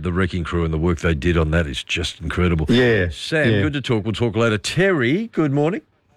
the Wrecking Crew and the work they did on that is just incredible. Yeah. Sam, good to talk. We'll talk later. Terry, good morning.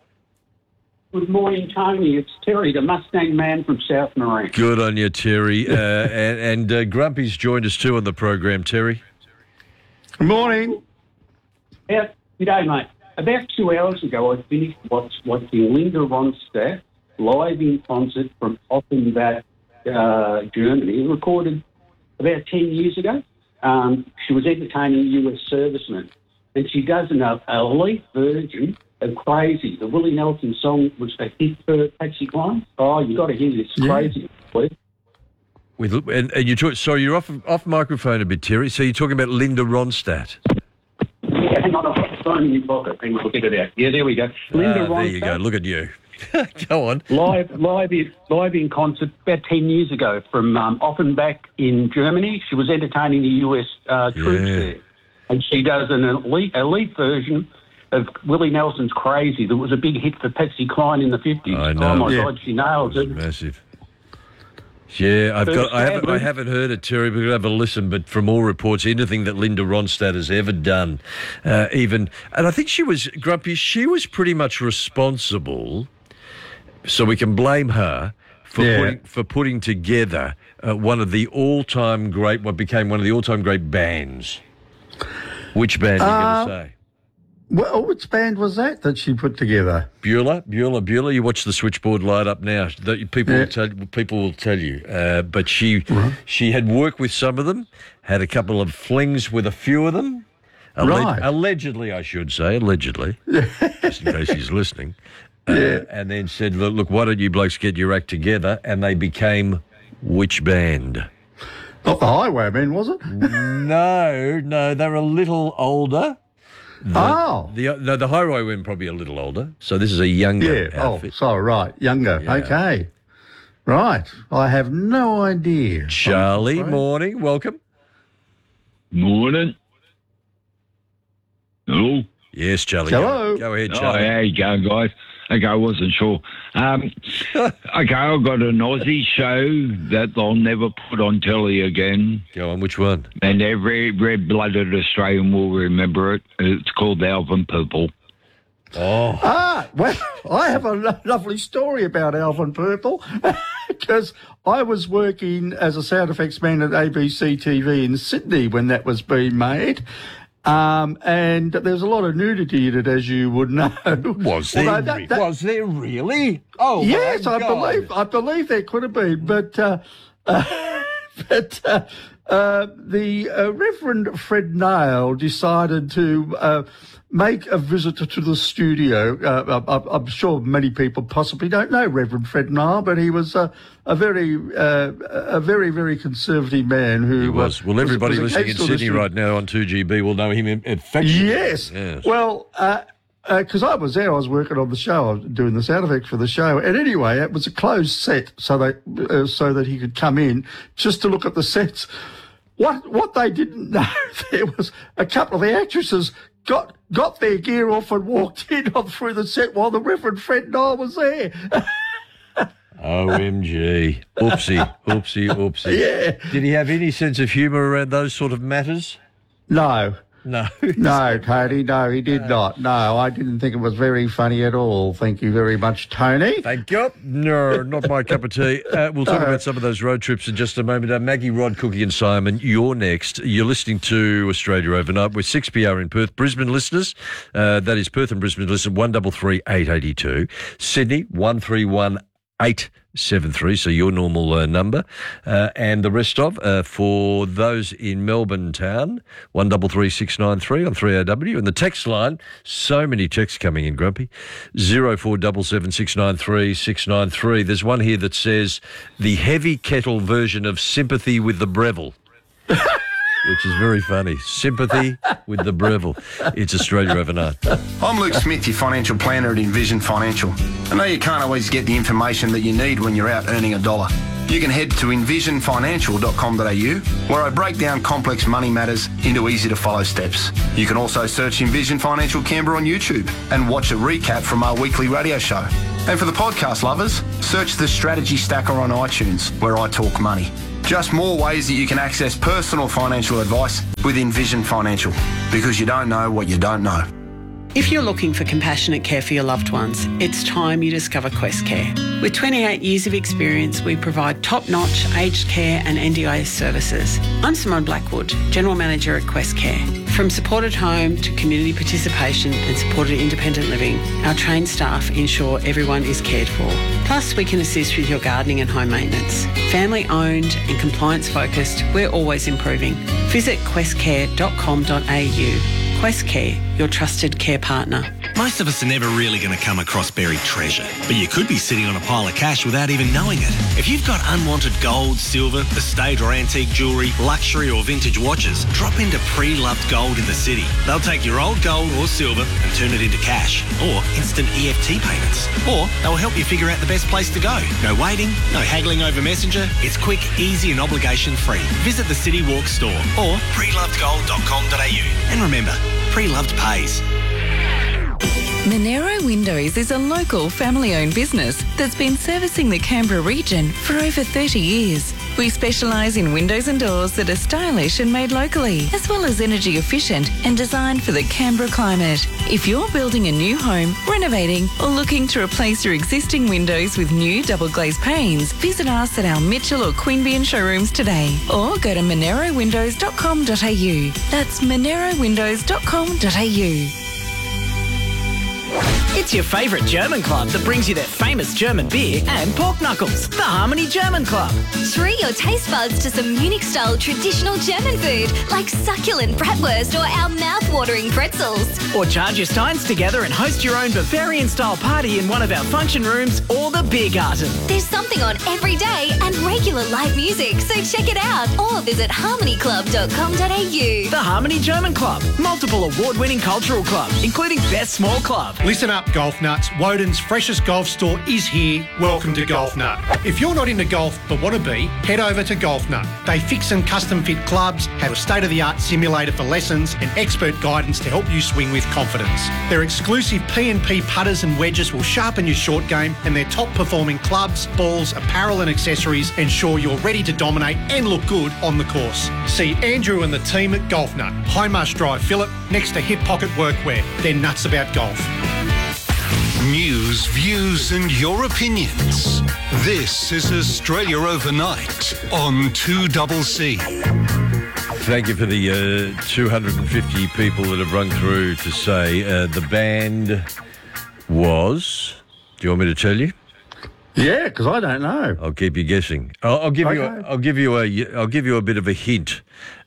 Good morning, Tony. It's Terry, the Mustang man from South Marine. Good on you, Terry. and Grumpy's joined us too on the program, Terry. Good morning. Yeah, g'day, mate. About 2 hours ago, I finished watching Linda Ronstadt live in concert from Offenbach, Germany, recorded about 10 years ago. She was entertaining US servicemen, and she does an elite version of Crazy. The Willie Nelson song was a hit for Patsy Cline. Oh, you got to hear this. Crazy, please. And you talk, sorry, you're off microphone a bit, Terry. So you're talking about Linda Ronstadt. Yeah, hang on, I've got the phone in your pocket. Hang on, we'll get it out. Yeah, there we go. Linda Ronstadt. There you go. Look at you. Go on. Live in concert about 10 years ago from Offenbach in Germany. She was entertaining the US troops there. And she does an elite version of Willie Nelson's Crazy. That was a big hit for Patsy Cline in the 50s. I know. Oh, my God, she nails it. Massive. Yeah, I haven't heard it, Terry, but we'll have a listen. But from all reports, anything that Linda Ronstadt has ever done, and I think she was, Grumpy, she was pretty much responsible, so we can blame her for putting together one of the all-time great, what became one of the all-time great bands. Which band are you going to say? Well, which band was that she put together? Beulah. You watch the switchboard light up now. People will tell you. But she had worked with some of them, had a couple of flings with a few of them. Allegedly, I should say, just in case he's listening. And then said, look, why don't you blokes get your act together? And they became which band? Not the Highwaymen, was it? No, they're a little older. The Highwaymen probably a little older. So this is a younger outfit. Younger. Yeah. Okay. Right. I have no idea. Charlie, morning. Welcome. Morning. Hello? Yes, Charlie. Hello. Go ahead, Charlie. Oh, how you going, guys? Okay, I wasn't sure. Okay, I've got an Aussie show that they'll never put on telly again. Go on, which one? And every red-blooded Australian will remember it. It's called Alvin Purple. Oh. Well, I have a lovely story about Alvin Purple because I was working as a sound effects man at ABC TV in Sydney when that was being made. And there's a lot of nudity in it, as you would know. Was there? Was there really? Oh, yes, my God. I believe there could have been, but the Reverend Fred Nile decided to make a visit to the studio. I'm sure many people possibly don't know Reverend Fred Nile, but he was a very, very conservative man who he was. Well, everybody listening in Sydney right now on 2GB will know him affectionately. Yes. Well, because I was there, I was working on the show, I was doing the sound effects for the show, and anyway, it was a closed set, so that he could come in just to look at the sets. What they didn't know, there was a couple of the actresses got their gear off and walked in through the set while the Reverend Fred Nile was there. OMG. Oopsie. Yeah. Did he have any sense of humour around those sort of matters? No. No. No, Tony, no, he did not. No, I didn't think it was very funny at all. Thank you very much, Tony. Thank you. No, not my cup of tea. We'll talk about some of those road trips in just a moment. Maggie, Rod, Cookie and Simon, you're next. You're listening to Australia Overnight. We're 6PR in Perth. Brisbane listeners, that is Perth and Brisbane listeners, 133 882. Sydney, 131 873, so your normal number, and the rest of, for those in Melbourne town, 133 693 on 3AW, and the text line, so many texts coming in, Grumpy, 0477 693 693. There's one here that says, the heavy kettle version of Sympathy with the Breville. Which is very funny. Sympathy with the Breville. It's Australia Overnight. I'm Luke Smith, your financial planner at Envision Financial. I know you can't always get the information that you need when you're out earning a dollar. You can head to envisionfinancial.com.au, where I break down complex money matters into easy-to-follow steps. You can also search Envision Financial Canberra on YouTube and watch a recap from our weekly radio show. And for the podcast lovers, search The Strategy Stacker on iTunes, where I talk money. Just more ways that you can access personal financial advice with Envision Financial, because you don't know what you don't know. If you're looking for compassionate care for your loved ones, it's time you discover Quest Care. With 28 years of experience, we provide top-notch aged care and NDIS services. I'm Simone Blackwood, General Manager at Quest Care. From supported home to community participation and supported independent living, our trained staff ensure everyone is cared for. Plus, we can assist with your gardening and home maintenance. Family owned and compliance focused, we're always improving. Visit questcare.com.au. Quest Care, your trusted care partner. Most of us are never really going to come across buried treasure, but you could be sitting on a pile of cash without even knowing it. If you've got unwanted gold, silver, estate or antique jewellery, luxury or vintage watches, drop into Pre-Loved Gold in the city. They'll take your old gold or silver and turn it into cash or instant EFT payments. Or they'll help you figure out the best place to go. No waiting, no haggling over Messenger. It's quick, easy and obligation free. Visit the City Walk store or prelovedgold.com.au. And remember, Pre-Loved pays. Monero Windows is a local family-owned business that's been servicing the Canberra region for over 30 years. We specialise in windows and doors that are stylish and made locally, as well as energy efficient and designed for the Canberra climate. If you're building a new home, renovating or looking to replace your existing windows with new double glazed panes, visit us at our Mitchell or Queanbeyan showrooms today or go to monerowindows.com.au. That's monerowindows.com.au. It's your favourite German club that brings you their famous German beer and pork knuckles, the Harmony German Club. Treat your taste buds to some Munich-style traditional German food like succulent bratwurst or our mouth-watering pretzels. Or charge your steins together and host your own Bavarian-style party in one of our function rooms or the beer garden. There's something on every day and regular live music, so check it out or visit harmonyclub.com.au. The Harmony German Club, multiple award-winning cultural club, including Best Small Club. Listen up, golf nuts. Woden's freshest golf store is here. Welcome to Golf Nut. If you're not into golf but want to be, head over to Golf Nut. They fix and custom fit clubs, have a state-of-the-art simulator for lessons and expert guidance to help you swing with confidence. Their exclusive P&P putters and wedges will sharpen your short game, and their top-performing clubs, balls, apparel and accessories ensure you're ready to dominate and look good on the course. See Andrew and the team at Golf Nut, High Marsh Drive, Phillip, next to Hip Pocket Workwear. They're nuts about golf. News, views and your opinions. This is Australia Overnight on 2CC. Thank you for the 250 people that have rung through to say the band was... Do you want me to tell you? Yeah, because I don't know. I'll keep you guessing. I'll give you a bit of a hint.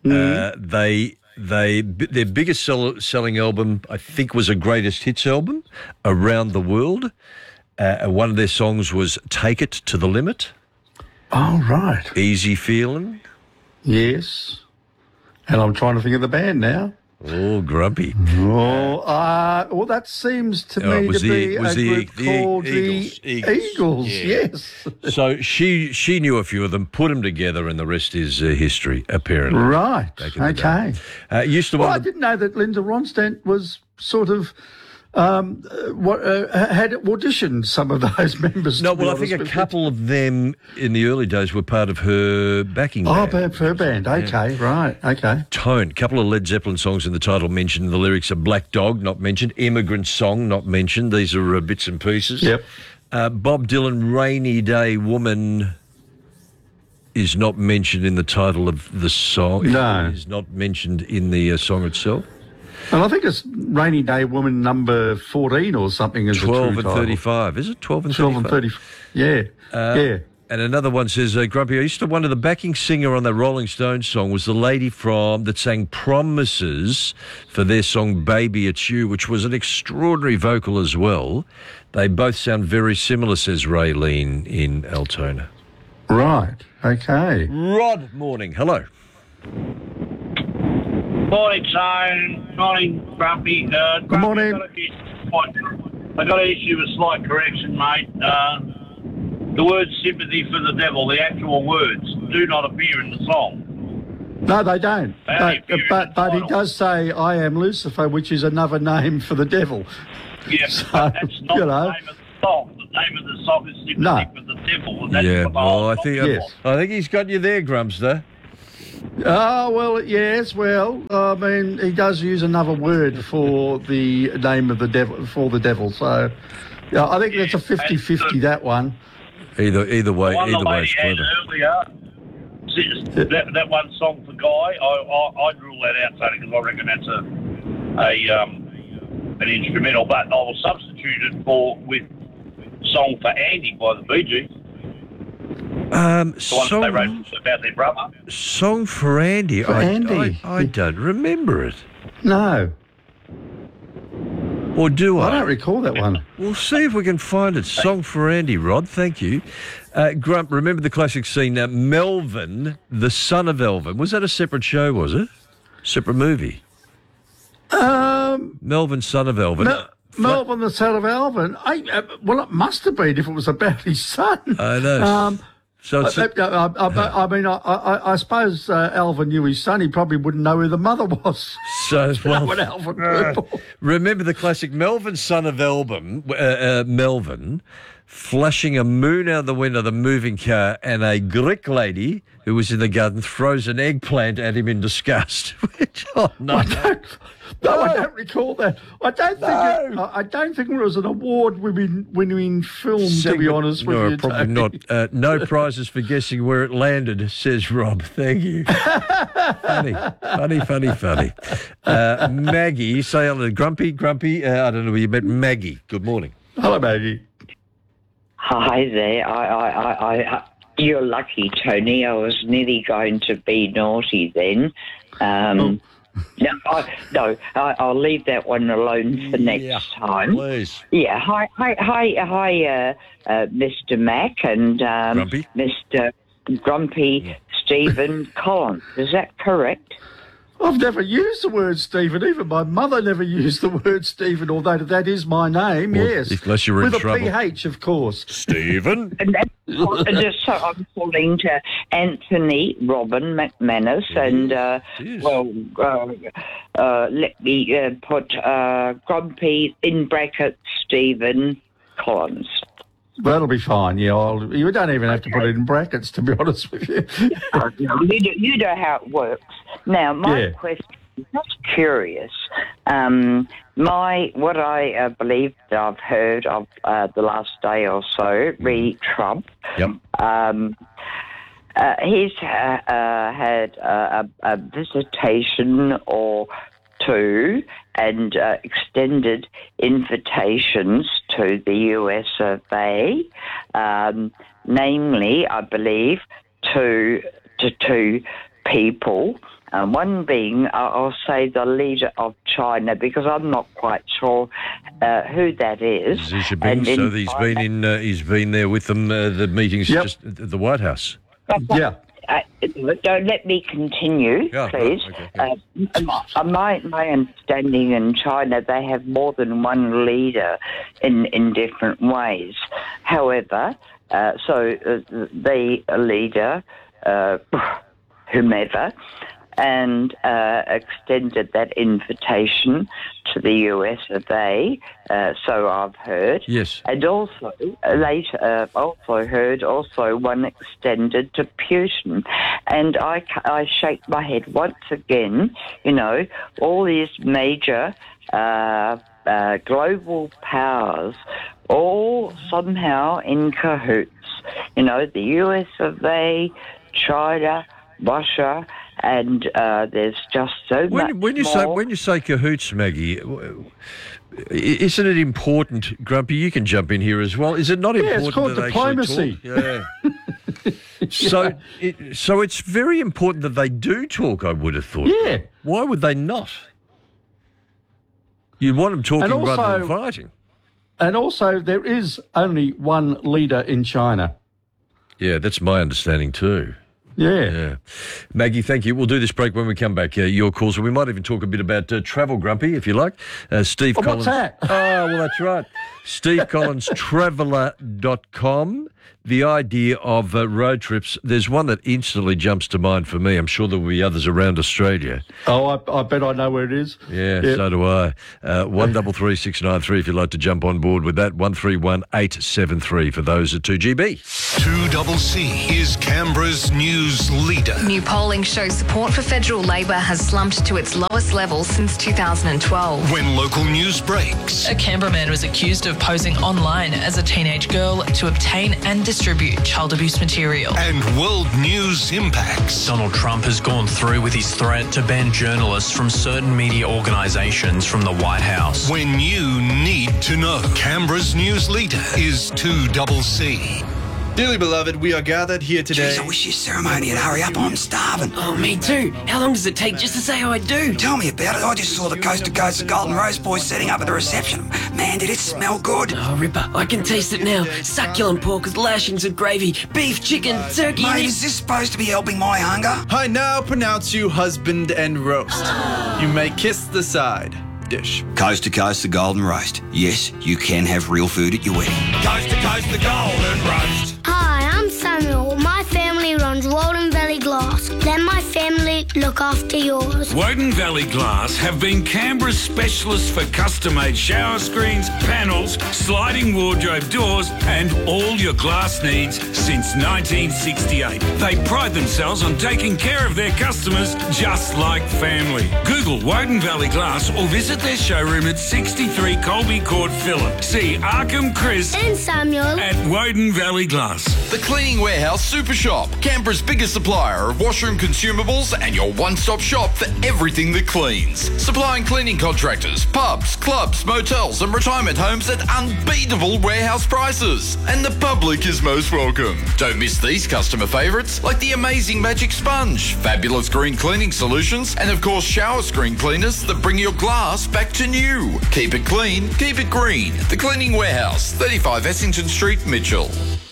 Their biggest selling album, I think, was a greatest hits album around the world. One of their songs was "Take It to the Limit." Oh, right. Easy Feeling. Yes. And I'm trying to think of the band now. Oh, Grumpy. Oh, well, that seems to me to be a group called the Eagles. Yes. So she knew a few of them, put them together, and the rest is history, apparently. Right. Okay. I didn't know that Linda Ronstadt was sort of had auditioned some of those members. No, well, I think a couple of them in the early days were part of her backing band. Oh, her band. Okay, right. Okay. Tone. A couple of Led Zeppelin songs in the title mentioned. The lyrics are Black Dog, not mentioned. Immigrant Song, not mentioned. These are bits and pieces. Yep. Bob Dylan, Rainy Day Woman is not mentioned in the title of the song. No. It is not mentioned in the song itself. And I think it's Rainy Day Woman number 14 or something is 12 the true and title. 35. Is it 12 and 12 35? and 35. Yeah. Yeah. And another one says, Grumpy, I used to wonder the backing singer on that Rolling Stones song was the lady that sang Promises for their song Baby It's You, which was an extraordinary vocal as well. They both sound very similar, says Raylene in Altona. Right. Okay. Rod, morning. Hello. Morning, Tone. Morning, Grumpy. Good morning. I got an issue with slight correction, mate. The word sympathy for the devil, the actual words, do not appear in the song. No, they don't. But he does say, I am Lucifer, which is another name for the devil. Yeah, so, that's not the name of the song. The name of the song is sympathy for the devil. That's Yeah, what well, I Yes. think he's got you there, Grumpster. Oh, well, yes, well, I mean, he does use another word for the name of the devil, so yeah, I think that's a 50-50, that one. Either way, the one either the way, lady it's had clever. earlier, that one song for Guy, I'd rule that out, Tony, because I reckon that's an instrumental, but I will substitute it with Song for Andy by the Bee Gees. The one they wrote about their brother. Song for Andy. I don't remember it. No. Or do I? I don't recall that one. We'll see if we can find it. Song for Andy, Rod. Thank you. Grump, remember the classic scene, Melvin, the son of Elvin. Was that a separate show, was it? Separate movie? Melvin, son of Elvin. Melvin, the son of Elvin. Well, it must have been if it was about his son. I know. So it's I suppose Alvin knew his son. He probably wouldn't know who the mother was. So, well, Alvin remember the classic Melvin, son of Melvin, flashing a moon out the window of the moving car, and a Greek lady who was in the garden throws an eggplant at him in disgust. I don't recall that. I don't think it was an award-winning film. To be honest with you, probably Tony. not. No prizes for guessing where it landed, says Rob. Thank you. Funny. Maggie, you say hello. Grumpy. I don't know where you met Maggie. Good morning. Hello, Maggie. Hi there. You're lucky, Tony. I was nearly going to be naughty then. I'll leave that one alone for next time. Please. Yeah. Hi, Mr. Mac and Grumpy? Mr. Grumpy Stephen Collins. Is that correct? I've never used the word Stephen. Even my mother never used the word Stephen, although that is my name, Well, yes. unless you're in With trouble. a PH, of course. Stephen? So I'm calling to Anthony Robin McManus, and let me put Grumpy in brackets Stephen Collins. That'll be fine, yeah. You don't even have to put it in brackets, to be honest with you. You know how it works. Now, my question, just curious, what I believe that I've heard of the last day or so, Trump, he's had a visitation or two and extended invitations to the US of A, namely, I believe, to two people, one being, I'll say, the leader of China, because I'm not quite sure who that is. Xi Jinping, so he's been there with them, the meetings just at the White House. Yeah. Don't let me continue, please. My understanding in China, they have more than one leader in different ways. However, the leader, whomever, and extended that invitation to the US of A, so I've heard. Yes. And also, later, heard one extended to Putin. And I shake my head once again, all these major global powers all somehow in cahoots. The US of A, China, Russia, and there's just so much When you say cahoots, Maggie, isn't it important, Grumpy? You can jump in here as well. Is it not important it's called that diplomacy. they actually talk? Yeah. So it's very important that they do talk, I would have thought. Yeah. Why would they not? You'd want them talking rather than fighting. And also, there is only one leader in China. Yeah, that's my understanding too. Yeah. Maggie, thank you. We'll do this break when we come back. Your calls. We might even talk a bit about travel, Grumpy, if you like. Steve Collins. What's that? Oh, well, that's right. Steve Collins, traveller.com. the idea of road trips, there's one that instantly jumps to mind for me. I'm sure there will be others around Australia. Oh, I bet I know where it is. Yeah, so do I. 133693 if you'd like to jump on board with that. 131873 for those at 2GB. 2CC is Canberra's news leader. New polling shows support for federal Labor has slumped to its lowest level since 2012. When local news breaks. A Canberra man was accused of posing online as a teenage girl to obtain and distribute child abuse material. And world news impacts. Donald Trump has gone through with his threat to ban journalists from certain media organisations from the White House. When you need to know. Canberra's news leader is 2CC. Dearly beloved, we are gathered here today. Jeez, I wish your ceremony would hurry up. I'm starving. Oh, me too. How long does it take just to say I do? Tell me about it. I just saw the Coast to Coast Golden Rose boys setting up at the reception. Man, did it smell good. Oh, Ripper, I can taste it now. Succulent pork with lashings of gravy, beef, chicken, turkey. Mate, is this supposed to be helping my hunger? I now pronounce you husband and roast. You may kiss the side dish. Coast to Coast the Golden Roast. Yes, you can have real food at your wedding. Coast to Coast the Golden Roast. Hi, I'm Samuel. My family runs Walden Valley Glass. Let my family look after yours. Woden Valley Glass have been Canberra's specialists for custom-made shower screens, panels, sliding wardrobe doors and all your glass needs since 1968. They pride themselves on taking care of their customers just like family. Google Woden Valley Glass or visit their showroom at 63 Colby Court, Phillip. See Arkham Chris and Samuel at Woden Valley Glass. The Cleaning Warehouse Super Shop, Canberra's biggest supplier of washroom consumables and your one-stop shop for everything that cleans. Supplying cleaning contractors, pubs, clubs, motels and retirement homes at unbeatable warehouse prices. And the public is most welcome. Don't miss these customer favourites like the amazing Magic Sponge, fabulous green cleaning solutions and of course shower screen cleaners that bring your glass back to new. Keep it clean, keep it green. The Cleaning Warehouse, 35 Essington Street, Mitchell.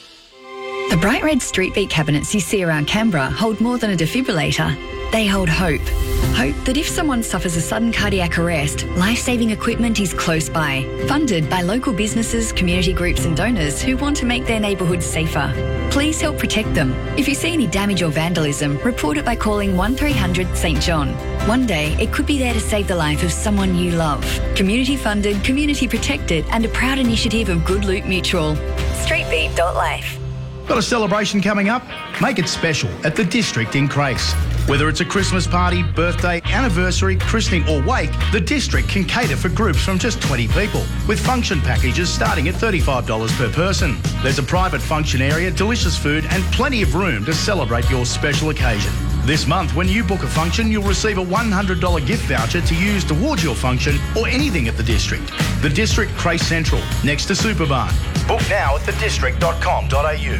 The bright red street beat cabinets you see around Canberra hold more than a defibrillator. They hold hope. Hope that if someone suffers a sudden cardiac arrest, life-saving equipment is close by. Funded by local businesses, community groups and donors who want to make their neighbourhoods safer. Please help protect them. If you see any damage or vandalism, report it by calling 1300 St John. One day, it could be there to save the life of someone you love. Community funded, community protected and a proud initiative of Good Loot Mutual. Streetbeat.life. Got a celebration coming up? Make it special at the District in Crace. Whether it's a Christmas party, birthday, anniversary, christening or wake, the District can cater for groups from just 20 people, with function packages starting at $35 per person. There's a private function area, delicious food and plenty of room to celebrate your special occasion. This month, when you book a function, you'll receive a $100 gift voucher to use towards your function or anything at the District. The District Crace Central, next to Superbarn. Book now at thedistrict.com.au.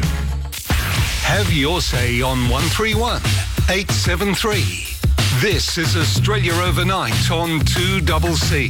Have your say on 131 873. This is Australia Overnight on 2CC.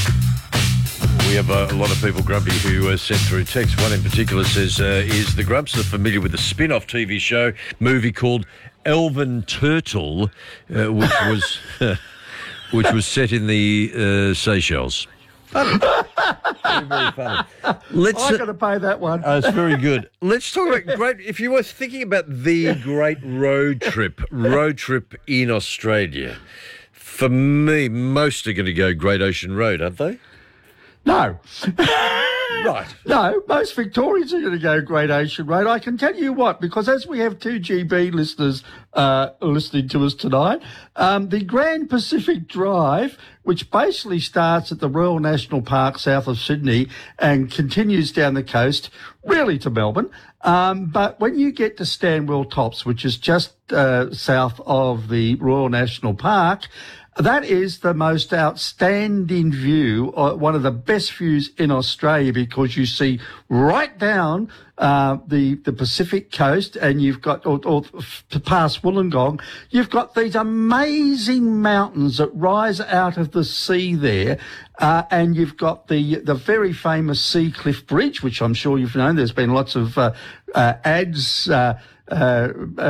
We have a lot of people, Grumpy, who sent through text. One in particular says, is the Grumps are familiar with the spin-off TV show movie called Elven Turtle, which was set in the Seychelles. Very, very funny. I've got to pay that one. It's very good. Let's talk about great. If you were thinking about the great road trip in Australia, for me, most are going to go Great Ocean Road, aren't they? No. Right. No, most Victorians are going to go Great Ocean Road. I can tell you what, because as we have 2GB listeners listening to us tonight, the Grand Pacific Drive, which basically starts at the Royal National Park south of Sydney and continues down the coast, really to Melbourne. But when you get to Stanwell Tops, which is just south of the Royal National Park, that is the most outstanding view, one of the best views in Australia, because you see right down the Pacific coast, and you've got, or past Wollongong, you've got these amazing mountains that rise out of the sea there, and you've got the very famous Seacliff Bridge, which I'm sure you've known. There's been lots of ads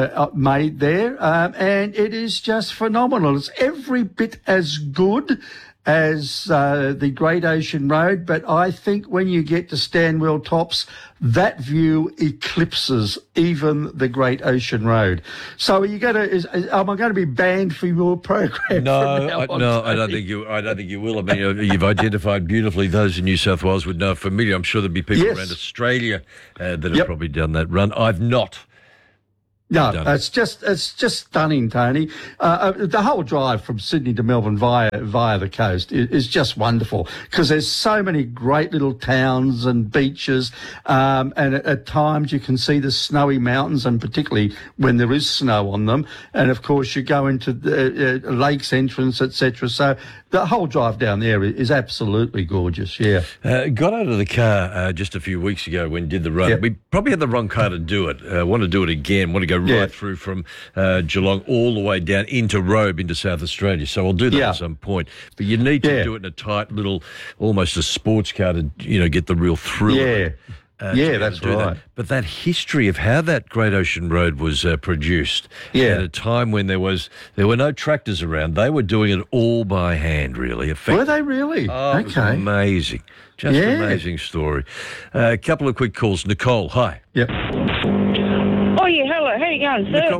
made there, and it is just phenomenal. It's every bit as good as the Great Ocean Road, but I think when you get to Stanwell Tops, that view eclipses even the Great Ocean Road. So are you going to? Am I going to be banned from your program? No, I don't think you. I don't think you will. I mean, you've identified beautifully. Those in New South Wales would know familiar. I'm sure there'd be people around Australia that have probably done that run. I've not. No, it's just stunning, Tony. The whole drive from Sydney to Melbourne via the coast is just wonderful because there's so many great little towns and beaches, and at times you can see the snowy mountains, and particularly when there is snow on them. And of course, you go into the lakes entrance, etc. So the whole drive down there is absolutely gorgeous. Yeah, got out of the car just a few weeks ago when did the run. Yep. We probably had the wrong car to do it. Want to do it again. Want to go right through from Geelong all the way down into Robe into South Australia. So I'll do that at some point. But you need to do it in a tight little, almost a sports car to get the real thrill. Yeah. Of it. That's right. But that history of how that Great Ocean Road was produced at a time when there were no tractors around, they were doing it all by hand, really. Were they really? Oh, it was amazing. Just amazing story. A couple of quick calls. Nicole, hi. Yep. Oh, yeah, hello. How you going, sir?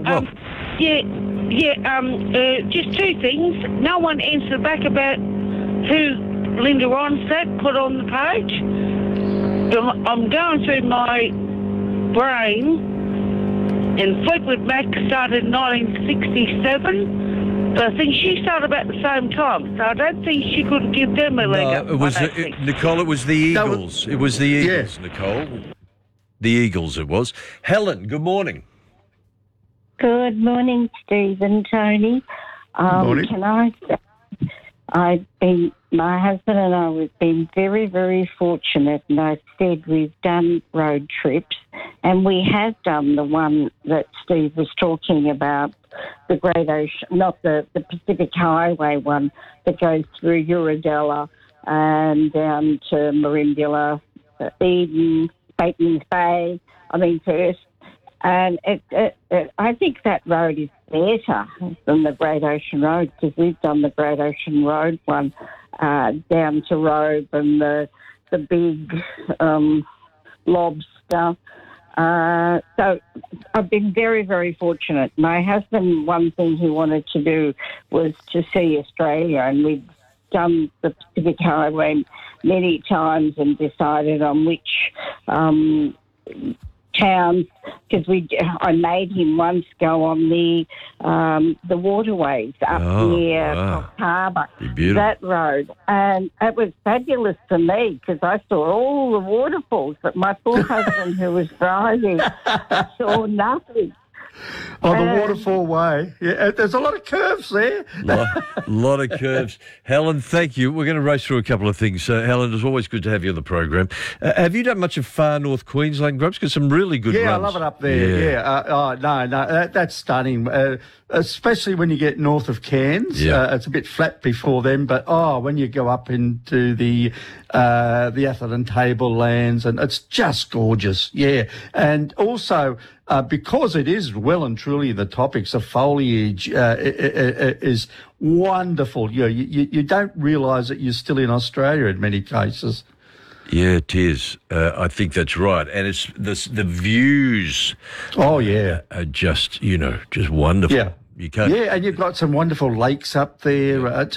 Nicole, just two things. No one answered back about who Linda Ronstadt put on the page. I'm going through my brain, and Fleetwood Mac started in 1967, but I think she started about the same time, so I don't think she could give them a leg up. Nicole, it was the Eagles. It was the Eagles, Nicole. The Eagles it was. Helen, good morning. Good morning, Steve and Tony. Good morning. Can I say, my husband and I have been very, very fortunate, and I said we've done road trips, and we have done the one that Steve was talking about, the Great Ocean, not the Pacific Highway one that goes through Uradella and down to Merimbula, Eden, Batemans Bay, Perth. And I think that road is better than the Great Ocean Road because we've done the Great Ocean Road one down to Robe and the big lobster. So I've been very, very fortunate. My husband, one thing he wanted to do was to see Australia, and we've done the Pacific Highway many times and decided on which towns, because I made him once go on the waterways up near Coffs Harbour, that road, and it was fabulous for me because I saw all the waterfalls, but my poor husband who was driving saw nothing. On the waterfall way. Yeah, there's a lot of curves there. lot of curves. Helen, thank you. We're going to race through a couple of things. Helen, it's always good to have you on the program. Have you done much of far north Queensland, Grubs? Got some really good runs. Yeah, I love it up there. That's stunning. Especially when you get north of Cairns. It's a bit flat before then, but when you go up into the Atherton Tablelands, and it's just gorgeous. Yeah, and also because it is well and truly the topics, the foliage is wonderful. You don't realise that you're still in Australia in many cases. Yeah, it is. I think that's right. And it's the views. Oh, yeah. Are just wonderful. Yeah. You can't. Yeah, and you've got some wonderful lakes up there. It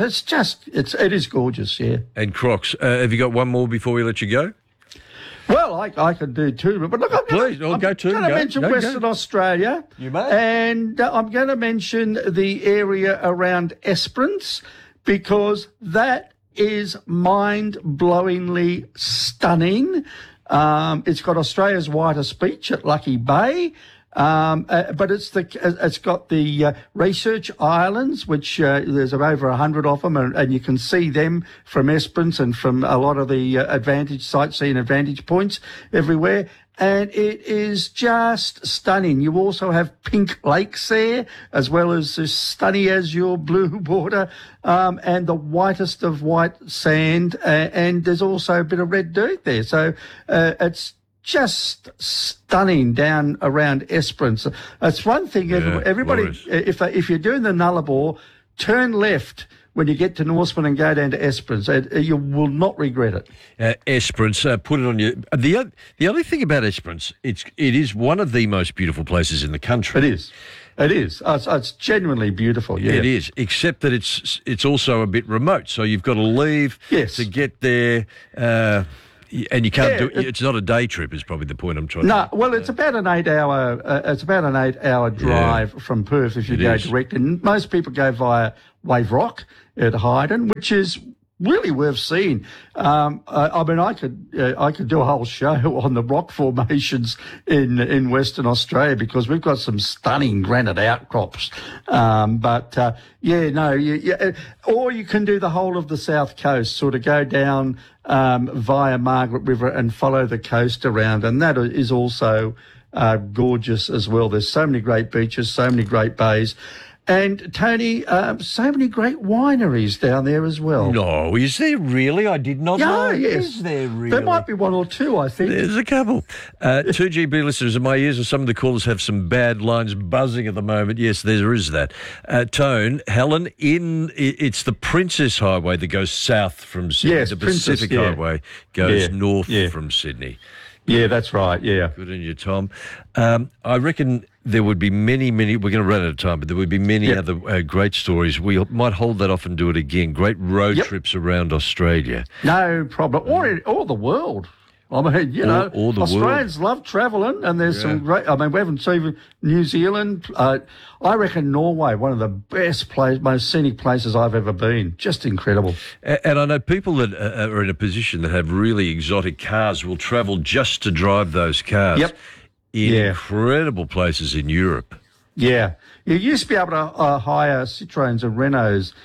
is gorgeous, yeah. And Crocs, have you got one more before we let you go? Well, I could do two, but look, I'm going to mention Western Australia. You may. And I'm going to mention the area around Esperance because that is mind-blowingly stunning. It's got Australia's whitest beach at Lucky Bay. But it's got the research islands, which there's over 100 of them, and you can see them from Esperance and from a lot of the sightseeing advantage points everywhere. And it is just stunning. You also have pink lakes there, as well as as stunning as your blue water, and the whitest of white sand, and there's also a bit of red dirt there. So it's just stunning down around Esperance. It's one thing, everybody, if you're doing the Nullarbor, turn left when you get to Norseman and go down to Esperance. You will not regret it. Esperance, put it on your... The only thing about Esperance, it is one of the most beautiful places in the country. It is. It is. It's genuinely beautiful, yeah. It is, except that it's also a bit remote, so you've got to leave to get there, and you can't do it. It's not a day trip, is probably the point I'm trying to make. No, well, it's about an 8 hour drive from Perth if you go direct, and most people go via Wave Rock at Hyden, which is really worth seeing. I mean, I could do a whole show on the rock formations in Western Australia because we've got some stunning granite outcrops. Or you can do the whole of the south coast, sort of go down via Margaret River and follow the coast around, and that is also gorgeous as well. There's so many great beaches, so many great bays. And, Tony, so many great wineries down there as well. No, is there really? I did not know. Yes. Is there really? There might be one or two, I think. There's a couple. 2GB listeners, in my ears, and some of the callers have some bad lines buzzing at the moment. Yes, there is that. Tone, Helen, it's the Princess Highway that goes south from Sydney. Yes, the Pacific Highway goes north from Sydney. Yeah, that's right, yeah. Good on you, Tom. I reckon there would be many, we're going to run out of time, but there would be many other great stories. We might hold that off and do it again. Great road trips around Australia. No problem. Or the world. I mean, or the Australians love travelling, and there's some great... I mean, we haven't seen New Zealand. I reckon Norway, one of the best most scenic places I've ever been. Just incredible. And I know people that are in a position that have really exotic cars will travel just to drive those cars. Yep. Incredible places in Europe. Yeah. You used to be able to hire Citroens and Renaults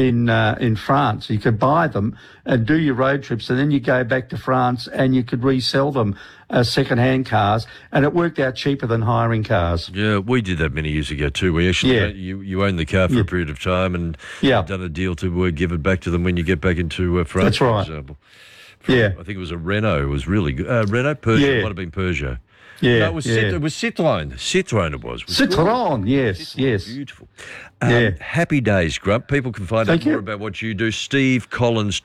in France. You could buy them and do your road trips, and then you go back to France and you could resell them as second-hand cars, and it worked out cheaper than hiring cars. Yeah, we did that many years ago too. We actually you own the car for a period of time and done a deal to give it back to them when you get back into France. That's right. For example. I think it was a Renault. It was really good. Renault, Peugeot, might have been Peugeot. Yeah, no, it was Citroën. Citroën it was. Citroën, yes. Beautiful. Happy days, Grump. People can find out more about what you do. Steve Collins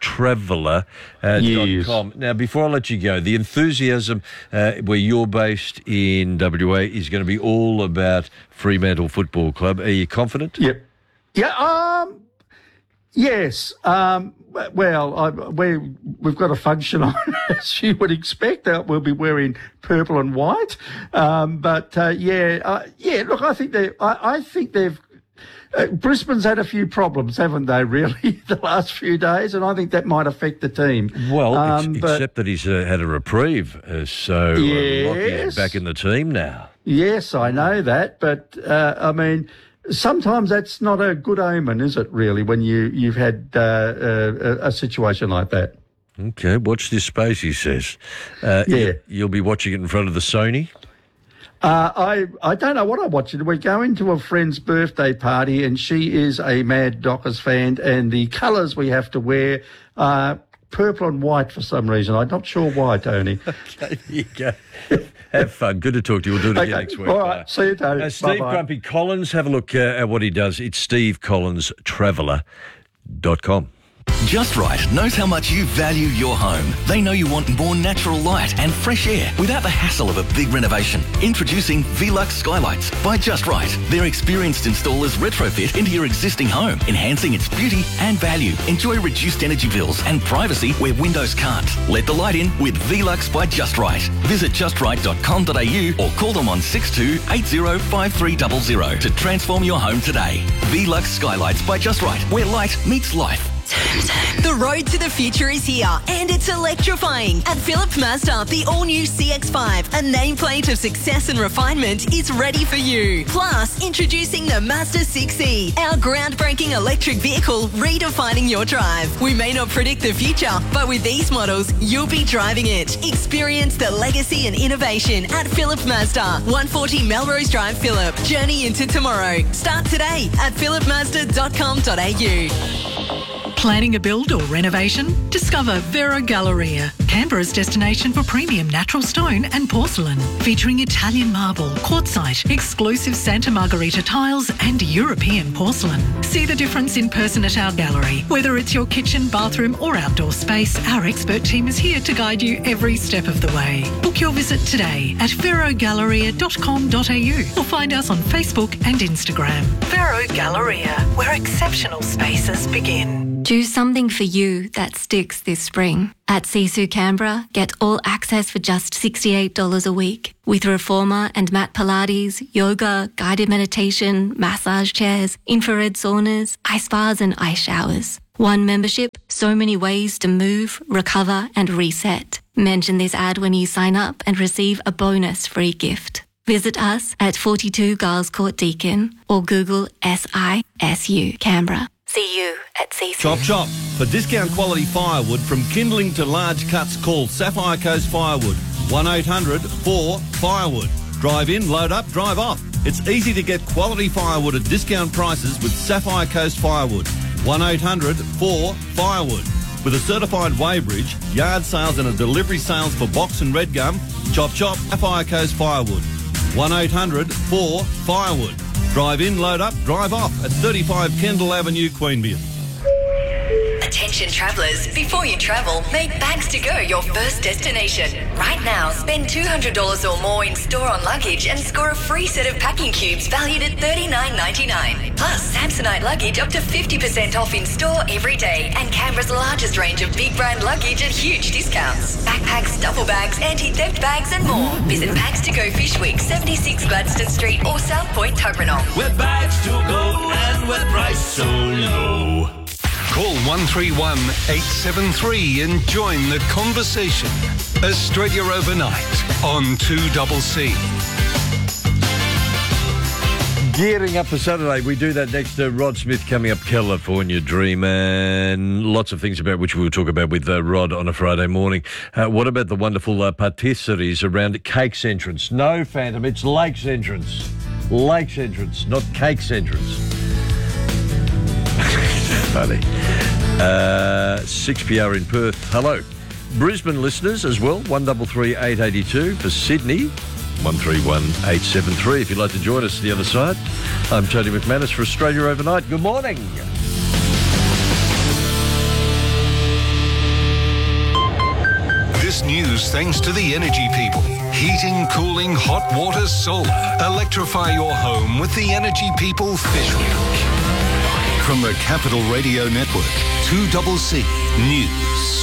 Traveller.com. Now, before I let you go, the enthusiasm where you're based in WA is going to be all about Fremantle Football Club. Are you confident? Yep. Yeah. Yes. We've got a function on, as you would expect. We'll be wearing purple and white. Look, I think they've. Brisbane's had a few problems, haven't they, really, the last few days, and I think that might affect the team. Well, except that he's had a reprieve, so Lockie's back in the team now. Yes, I know that, but, I mean, sometimes that's not a good omen, is it, really, when you've had a situation like that? Okay, watch this space, he says. You'll be watching it in front of the Sony? I don't know what I'm watching. We're going to a friend's birthday party, and she is a mad Dockers fan, and the colours we have to wear are purple and white for some reason. I'm not sure why, Tony. Okay, there you go. Have fun. Good to talk to you. We'll do it again next week. All right. See you, Tony. Steve Grumpy Collins, have a look at what he does. It's stevecollinstraveller.com. Just Right knows how much you value your home. They know you want more natural light and fresh air without the hassle of a big renovation. Introducing Velux Skylights by Just Right. Their experienced installers retrofit into your existing home, enhancing its beauty and value. Enjoy reduced energy bills and privacy where windows can't. Let the light in with Velux by Just Right. Visit justright.com.au or call them on 62805300 to transform your home today. Velux Skylights by Just Right, where light meets life. The road to the future is here, and it's electrifying. At Phillip Mazda, the all-new CX-5, a nameplate of success and refinement, is ready for you. Plus, introducing the Mazda 6e, our groundbreaking electric vehicle redefining your drive. We may not predict the future, but with these models, you'll be driving it. Experience the legacy and innovation at Phillip Mazda, 140 Melrose Drive, Phillip. Journey into tomorrow. Start today at phillipmazda.com.au. Planning a build or renovation? Discover Vera Galleria, Canberra's destination for premium natural stone and porcelain, featuring Italian marble, quartzite, exclusive Santa Margherita tiles and European porcelain. See the difference in person at our gallery. Whether it's your kitchen, bathroom or outdoor space, our expert team is here to guide you every step of the way. Book your visit today at ferrogalleria.com.au or find us on Facebook and Instagram. Ferro Galleria, where exceptional spaces begin. Do something for you that sticks this spring. At Sisu Canberra, get all access for just $68 a week. With reformer and mat Pilates, yoga, guided meditation, massage chairs, infrared saunas, ice baths and ice showers. One membership, so many ways to move, recover and reset. Mention this ad when you sign up and receive a bonus free gift. Visit us at 42 Giles Court Deakin or Google SISU Canberra. See you at CC. Chop chop. For discount quality firewood from kindling to large cuts, call Sapphire Coast Firewood. 1-800-4-FIREWOOD. Drive in, load up, drive off. It's easy to get quality firewood at discount prices with Sapphire Coast Firewood. 1-800-4-FIREWOOD. With a certified weighbridge, yard sales and a delivery sales for box and red gum, chop chop, Sapphire Coast Firewood. 1-800-4-FIREWOOD. Drive in, load up, drive off at 35 Kendall Avenue, Queanbeyan. Attention travellers, before you travel, make Bags to Go your first destination. Right now, spend $200 or more in store on luggage and score a free set of packing cubes valued at $39.99. Plus, Samsonite luggage up to 50% off in store every day and Canberra's largest range of big brand luggage at huge discounts. Backpacks, duffel bags, anti-theft bags and more. Visit Bags to Go Fish Week, 76 Gladstone Street or South Point, Tuggeranong. With Bags to Go and with price so low. Call 131-873 and join the conversation. Australia Overnight on 2CC. Gearing up for Saturday. We do that next to Rod Smith coming up, California Dream, and lots of things about which we'll talk about with Rod on a Friday morning. What about the wonderful patisseries around Cake's Entrance? No, Phantom, it's Lake's Entrance. Lake's Entrance, not Cake's Entrance. Funny. 6PR in Perth. Hello. Brisbane listeners as well, 133 882 for Sydney, 131 873 if you'd like to join us the other side. I'm Tony McManus for Australia Overnight. Good morning. This news thanks to the energy people. Heating, cooling, hot water, solar. Electrify your home with the Energy People Fish Week. From the Capital Radio Network, 2CC News.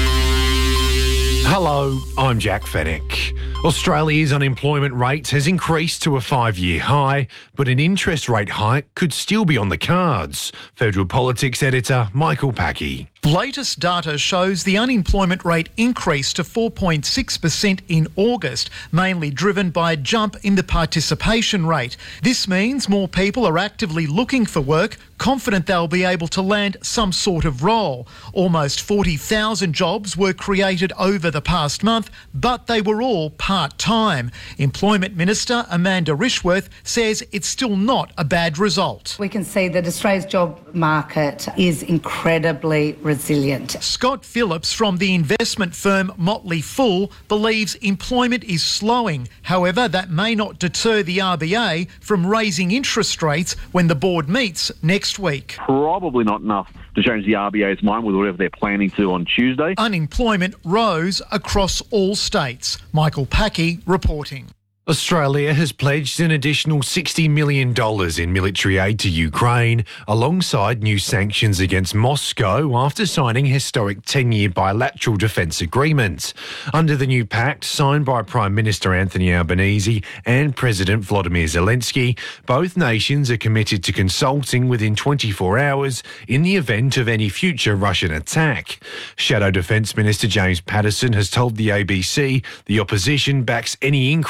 Hello, I'm Jack Fennick. Australia's unemployment rate has increased to a 5-year high, but an interest rate hike could still be on the cards. Federal Politics editor Michael Packey. Latest data shows the unemployment rate increased to 4.6% in August, mainly driven by a jump in the participation rate. This means more people are actively looking for work, confident they'll be able to land some sort of role. Almost 40,000 jobs were created over the past month, but they were all part-time. Employment Minister Amanda Rishworth says it's still not a bad result. We can see that Australia's job market is incredibly resilient. Scott Phillips from the investment firm Motley Fool believes employment is slowing. However, that may not deter the RBA from raising interest rates when the board meets next week. Probably not enough to change the RBA's mind with whatever they're planning to on Tuesday. Unemployment rose across all states. Michael Packey reporting. Australia has pledged an additional $60 million in military aid to Ukraine, alongside new sanctions against Moscow after signing a historic 10-year bilateral defence agreement. Under the new pact, signed by Prime Minister Anthony Albanese and President Volodymyr Zelensky, both nations are committed to consulting within 24 hours in the event of any future Russian attack. Shadow Defence Minister James Paterson has told the ABC the opposition backs any increase in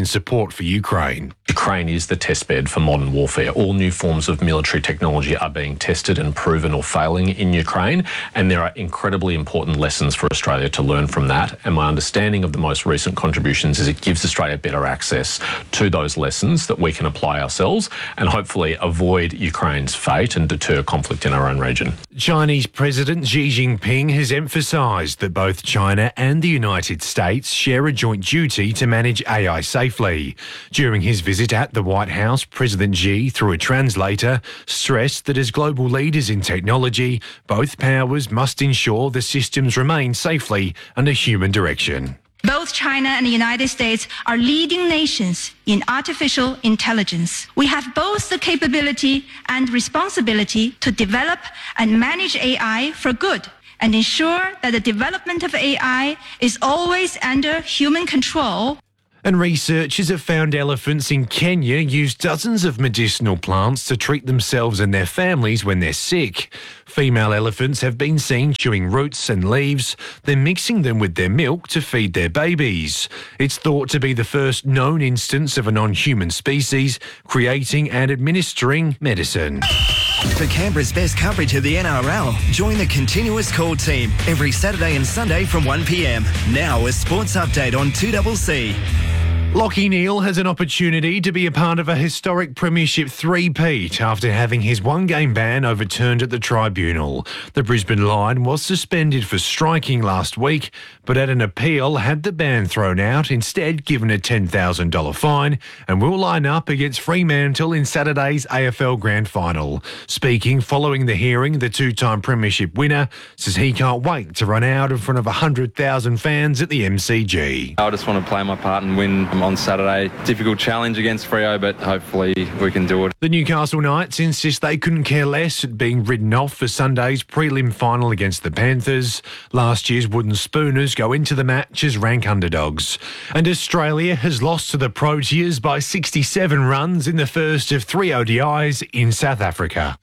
support for Ukraine. Ukraine is the testbed for modern warfare. All new forms of military technology are being tested and proven or failing in Ukraine, and there are incredibly important lessons for Australia to learn from that. And my understanding of the most recent contributions is it gives Australia better access to those lessons that we can apply ourselves and hopefully avoid Ukraine's fate and deter conflict in our own region. Chinese President Xi Jinping has emphasised that both China and the United States share a joint duty to manage AI safely. During his visit at the White House, President Xi, through a translator, stressed that as global leaders in technology, both powers must ensure the systems remain safely under human direction. Both China and the United States are leading nations in artificial intelligence. We have both the capability and responsibility to develop and manage AI for good and ensure that the development of AI is always under human control. And researchers have found elephants in Kenya use dozens of medicinal plants to treat themselves and their families when they're sick. Female elephants have been seen chewing roots and leaves, then mixing them with their milk to feed their babies. It's thought to be the first known instance of a non-human species creating and administering medicine. For Canberra's best coverage of the NRL, join the Continuous Call team every Saturday and Sunday from 1 p.m. Now a sports update on 2CC. Lachie Neale has an opportunity to be a part of a historic premiership three-peat after having his one-game ban overturned at the tribunal. The Brisbane Lion was suspended for striking last week, but at an appeal had the ban thrown out, instead given a $10,000 fine, and will line up against Fremantle in Saturday's AFL Grand Final. Speaking following the hearing, the two-time premiership winner says he can't wait to run out in front of 100,000 fans at the MCG. I just want to play my part and win on Saturday. Difficult challenge against Freo, but hopefully we can do it. The Newcastle Knights insist they couldn't care less at being ridden off for Sunday's prelim final against the Panthers. Last year's Wooden Spooners go into the match as rank underdogs. And Australia has lost to the Proteas by 67 runs in the first of 3 ODIs in South Africa.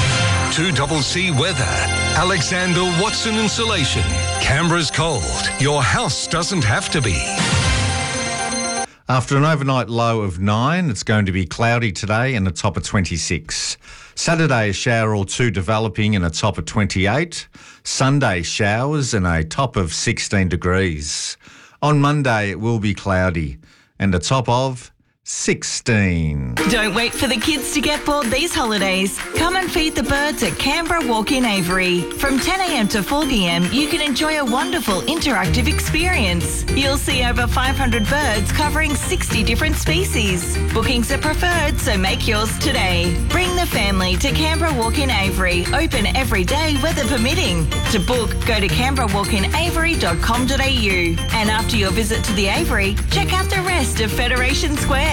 2CC weather. Alexander Watson Insulation. Canberra's cold. Your house doesn't have to be. After an overnight low of 9, it's going to be cloudy today and a top of 26. Saturday, a shower or two developing and a top of 28. Sunday, showers and a top of 16 degrees. On Monday, it will be cloudy and a top of 16. Don't wait for the kids to get bored these holidays. Come and feed the birds at Canberra Walk-in Avery. From 10 a.m. to 4 p.m, you can enjoy a wonderful interactive experience. You'll see over 500 birds covering 60 different species. Bookings are preferred, so make yours today. Bring the family to Canberra Walk-in Avery. Open every day, weather permitting. To book, go to canberrawalkinavery.com.au. And after your visit to the Avery, check out the rest of Federation Square.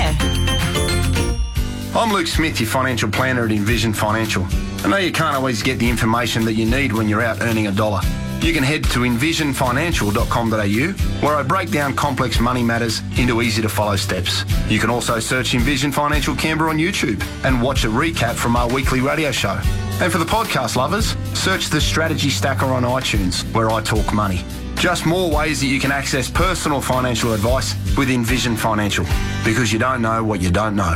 I'm Luke Smith, your financial planner at Envision Financial. I know you can't always get the information that you need when you're out earning a dollar. You can head to envisionfinancial.com.au, where I break down complex money matters into easy-to-follow steps. You can also search Envision Financial Canberra on YouTube and watch a recap from our weekly radio show. And for the podcast lovers, search the Strategy Stacker on iTunes, where I talk money. Just more ways that you can access personal financial advice with Envision Financial, because you don't know what you don't know.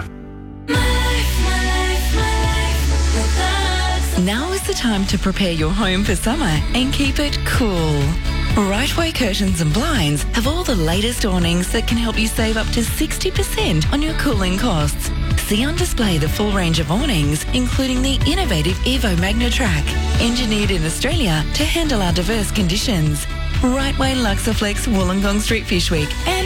Now is the time to prepare your home for summer and keep it cool. Rightway Curtains and Blinds have all the latest awnings that can help you save up to 60% on your cooling costs. See on display the full range of awnings, including the innovative Evo Magnatrack, engineered in Australia to handle our diverse conditions. Rightway Luxaflex Wollongong Street Fish Week and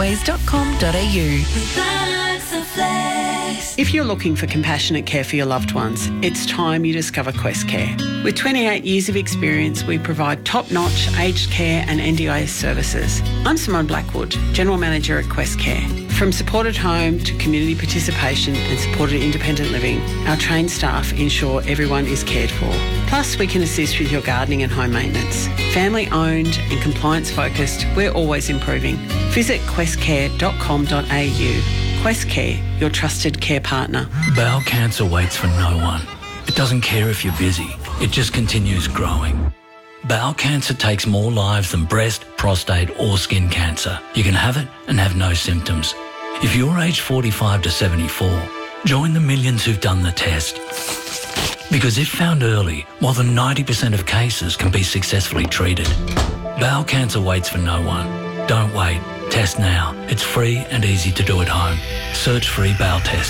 rightways.com.au. If you're looking for compassionate care for your loved ones, it's time you discover Quest Care. With 28 years of experience, we provide top-notch aged care and NDIS services. I'm Simone Blackwood, General Manager at Quest Care. From supported home to community participation and supported independent living, our trained staff ensure everyone is cared for. Plus, we can assist with your gardening and home maintenance. Family owned and compliance focused, we're always improving. Visit questcare.com.au. Quest Care, your trusted care partner. Bowel cancer waits for no one. It doesn't care if you're busy. It just continues growing. Bowel cancer takes more lives than breast, prostate or skin cancer. You can have it and have no symptoms. If you're aged 45 to 74, join the millions who've done the test. Because if found early, more than 90% of cases can be successfully treated. Bowel cancer waits for no one. Don't wait. Test now. It's free and easy to do at home. Search free bowel test.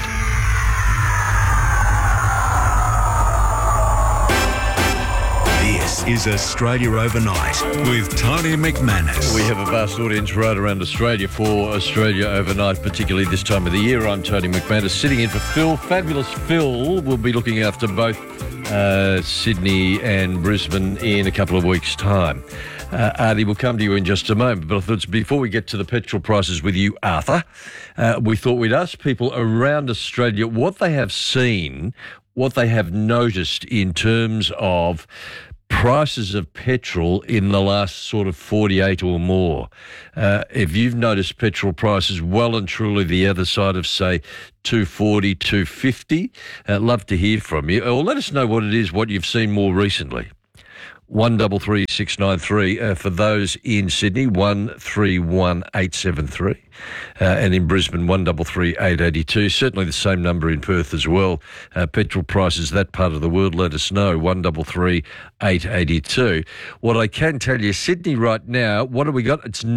This is Australia Overnight with Tony McManus. We have a vast audience right around Australia for Australia Overnight, particularly this time of the year. I'm Tony McManus, sitting in for Phil. Fabulous Phil will be looking after both Sydney and Brisbane in a couple of weeks' time. Artie, we'll come to you in just a moment, but I thought before we get to the petrol prices with you, Arthur, we thought we'd ask people around Australia what they have seen, what they have noticed in terms of prices of petrol in the last sort of 48 or more. If you've noticed petrol prices well and truly the other side of, say, 240, 250, love to hear from you. Or let us know what it is, what you've seen more recently. 133693 for those in Sydney, 131873, and in Brisbane 133882. Certainly the same number in Perth as well. Petrol prices that part of the world, let us know, 133882. What I can tell you, Sydney right now, what have we got? It's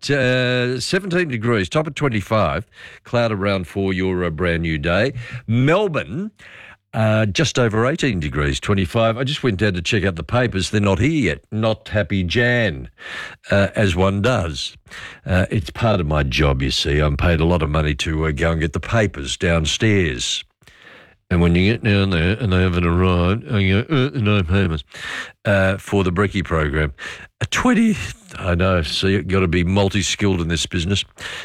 17 degrees, top of 25, cloud around for your brand new day. Melbourne, just over 18 degrees, 25. I just went down to check out the papers. They're not here yet. Not happy Jan, as one does. It's part of my job, you see. I'm paid a lot of money to go and get the papers downstairs. And when you get down there and they haven't arrived, you go, no payments for the Brekkie program. 20, I know, so you've got to be multi-skilled in this business.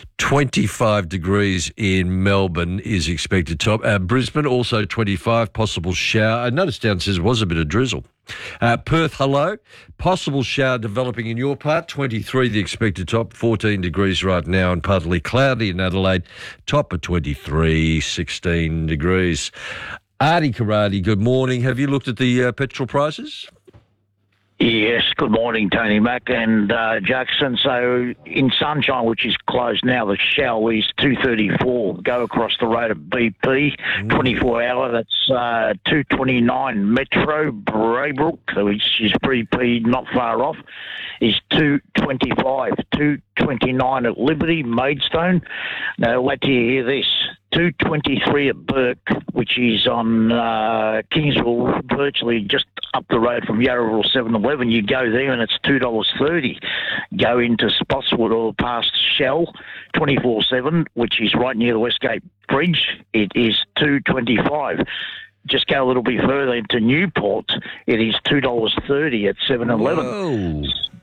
25 degrees in Melbourne is expected top. Brisbane also 25, possible shower. I noticed downstairs was a bit of drizzle. Perth, hello. Possible shower developing in your part. 23 the expected top. 14 degrees right now and partly cloudy in Adelaide. Top of 23, 16 degrees. Artie Karate, good morning. Have you looked at the petrol prices? Yes, good morning, Tony Mac and Jackson. So in Sunshine, which is closed now, the Shell is 234. Go across the road at BP, 24 hour. That's 229. Metro Braybrook, which is BP, not far off, is 225. 229 at Liberty, Maidstone. Now, wait till you hear this. 223 at Burke, which is on Kingsville, virtually just up the road from Yarraville 7-Eleven. You go there and it's $2.30. Go into Spotswood or past Shell, 24/7, which is right near the Westgate Bridge. It is $2.25. Just go a little bit further into Newport. It is $2.30 at 7-Eleven. Whoa.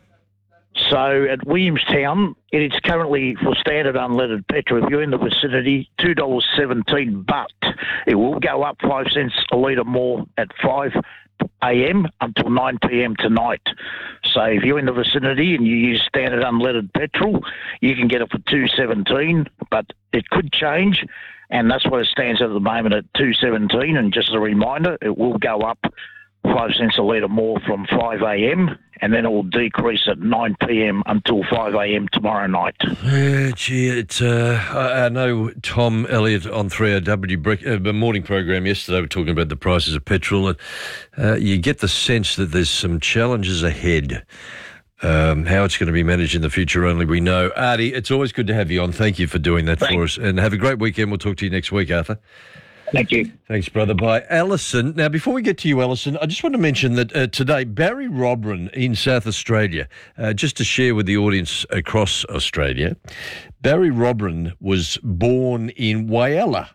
So at Williamstown, it is currently for standard unleaded petrol. If you're in the vicinity, $2.17, but it will go up 5 cents a litre more at 5 a.m. until 9 p.m. tonight. So if you're in the vicinity and you use standard unleaded petrol, you can get it for $2.17, but it could change, and that's what it stands at the moment at $2.17. And just as a reminder, it will go up 5 cents a litre more from 5 a.m. and then it will decrease at 9 p.m. until 5 a.m. tomorrow night. Gee, it's, I know Tom Elliott on 3AW the morning program yesterday were talking about the prices of petrol, and you get the sense that there's some challenges ahead. How it's going to be managed in the future, only we know. Artie, it's always good to have you on. Thank you for doing that for us, and have a great weekend. We'll talk to you next week, Arthur. Thank you. Thanks, brother. Bye. Alison, now before we get to you, Alison, I just want to mention that today, Barry Robran in South Australia, just to share with the audience across Australia, Barry Robran was born in Whyalla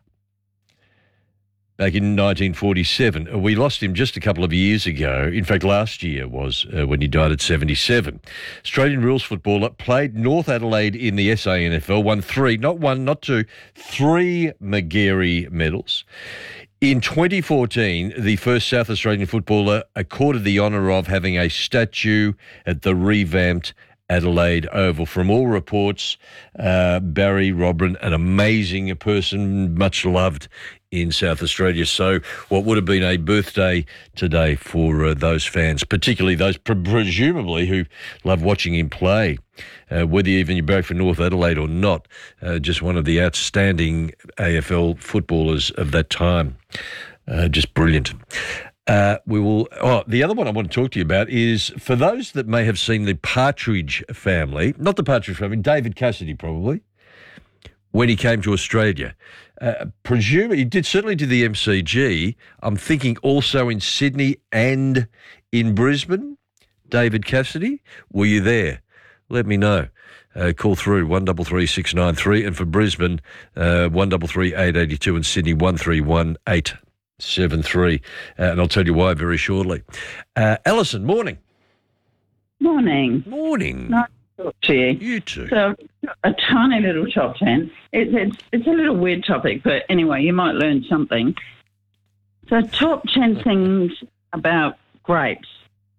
back in 1947. We lost him just a couple of years ago. In fact, last year was when he died at 77. Australian rules footballer, played North Adelaide in the SANFL, won three, not one, not two, three Magarey medals. In 2014, the first South Australian footballer accorded the honour of having a statue at the revamped Adelaide Oval. From all reports, Barry Robran, an amazing person, much loved in South Australia. So what would have been a birthday today for those fans, particularly those presumably who love watching him play, whether even you barrack for North Adelaide or not, just one of the outstanding AFL footballers of that time. Just brilliant. The other one I want to talk to you about is for those that may have seen the Partridge Family, not the Partridge Family, David Cassidy probably, when he came to Australia. Presumably, he certainly did the MCG. I'm thinking also in Sydney and in Brisbane. David Cassidy, were you there? Let me know. Call through 133 693, and for Brisbane 133 882, and Sydney 131 873. And I'll tell you why very shortly. Alison, morning. Morning. Morning. Nice to talk to you. You too. So, a tiny little top 10. It's a little weird topic, but anyway, you might learn something. So, top 10 things about grapes.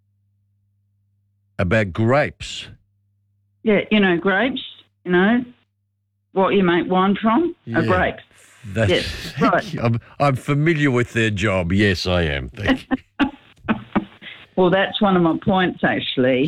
About grapes? Yeah, grapes, what you make wine from are grapes. Yes, right. I'm familiar with their job. Yes, I am. Thank you. Well, that's one of my points, actually.